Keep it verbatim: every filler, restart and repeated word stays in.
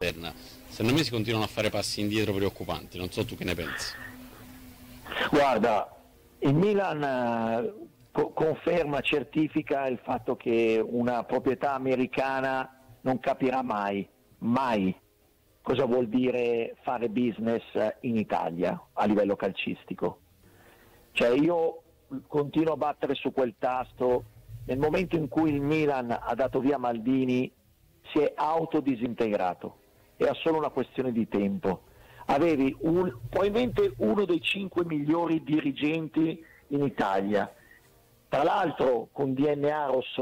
Secondo me si continuano a fare passi indietro preoccupanti, non so tu che ne pensi. Guarda, il Milan eh, co- conferma, certifica il fatto che una proprietà americana non capirà mai, mai cosa vuol dire fare business in Italia a livello calcistico. Cioè io continuo a battere su quel tasto, nel momento in cui il Milan ha dato via Maldini si è autodisintegrato, era solo una questione di tempo. Avevi un, probabilmente uno dei cinque migliori dirigenti in Italia, tra l'altro con D N A rosso